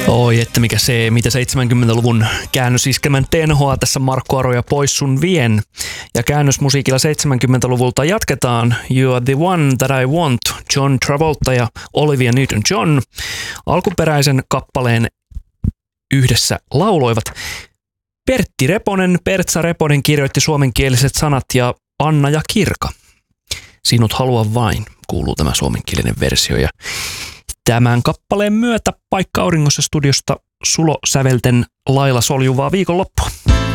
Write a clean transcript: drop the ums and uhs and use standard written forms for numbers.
Oi, että mikä se, mitä 70-luvun käännösiskelmän tenhoa tässä Markku Aro ja Pois sun vien. Ja käännösmusiikilla 70-luvulta jatketaan You Are The One That I Want, John Travolta ja Olivia Newton-John. Alkuperäisen kappaleen yhdessä lauloivat Pertti Reponen, Pertsa Reponen kirjoitti suomenkieliset sanat ja Anna ja Kirka. Sinut halua vain, kuuluu tämä suomenkielinen versio. Ja tämän kappaleen myötä Paikka Auringossa studiosta Sulo sävelten lailla soljuvaa viikonloppua.